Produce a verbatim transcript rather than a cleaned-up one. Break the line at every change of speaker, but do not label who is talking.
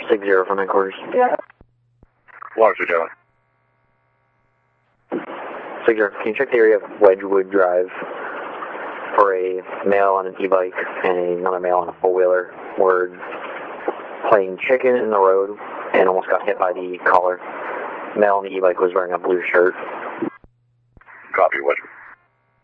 Six zero from headquarters.
Yeah.
Largely Joe.
Six zero, can you check the area of Wedgewood Drive for a male on an e-bike and another male on a four-wheeler were playing chicken in the road and almost got hit by the collar. Male on the e-bike was wearing a blue shirt.
Copy, Wedgewood.